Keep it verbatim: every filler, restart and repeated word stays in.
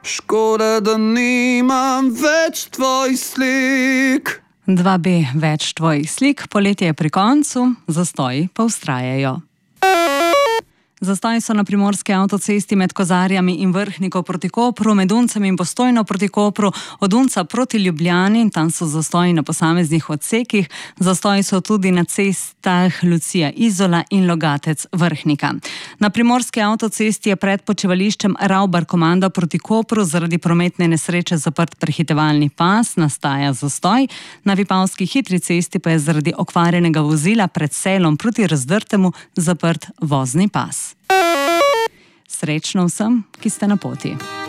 Škoda, da nimam več tvojih slik. dva B več tvojih slik, poletje je pri koncu, zastoji pa vztrajajo. Zastoji so na primorski avtocesti med Kozarjami in Vrhniko proti Kopru, med Uncem in Postojno proti Kopru, od Unca proti Ljubljani, in tam so zastoji na posameznih odsekih. Zastoji so tudi na cestah Lucija Izola in Logatec Vrhnika. Na primorski avtocesti je pred počivališčem Ravbar Komanda proti Kopru zaradi prometne nesreče zaprt prehitevalni pas, nastaja zastoj. Na Vipavski hitri cesti pa je zaradi okvarjenega vozila pred Selom proti Razdrtemu zaprt vozni pas. Srečno vsem, ki ste na poti.